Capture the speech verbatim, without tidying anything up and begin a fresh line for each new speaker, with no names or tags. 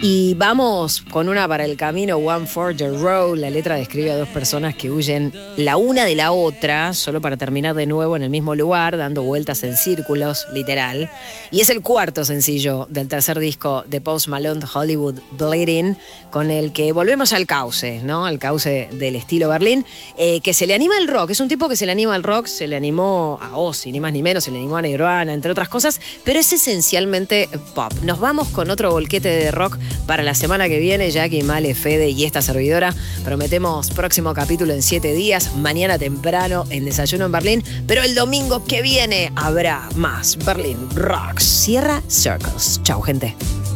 Y vamos con una para el camino, One for the Road. La letra describe a dos personas que huyen la una de la otra, solo para terminar de nuevo en el mismo lugar, dando vueltas en círculos, literal. Y es el cuarto sencillo del tercer disco de Post Malone, Hollywood Bleeding, con el que volvemos al cauce, ¿no? Al cauce del estilo Berlín, eh, que se le anima al rock. Es un tipo que se le anima al rock, se le animó a Ozzy, ni más ni menos, se le animó a Nirvana, entre otras cosas, pero es esencialmente pop. Nos vamos con otro volquete de rock para la semana que viene. Jackie, Male, Fede y esta servidora prometemos próximo capítulo en siete días, mañana temprano en Desayuno en Berlín, pero el domingo que viene habrá más Berlín Rocks. Cierra Circles. Chau, gente.